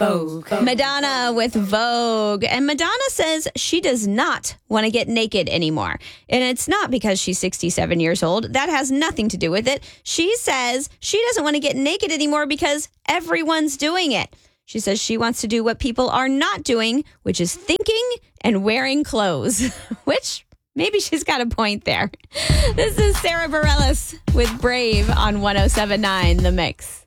Vogue. Madonna with Vogue. And Madonna says she does not want to get naked anymore. And it's not because she's 67 years old. That has nothing to do with it. She says she doesn't want to get naked anymore because everyone's doing it. She says she wants to do what people are not doing, which is thinking and wearing clothes, which maybe she's got a point there. This is Sarah Bareilles with Brave on 107.9 The Mix.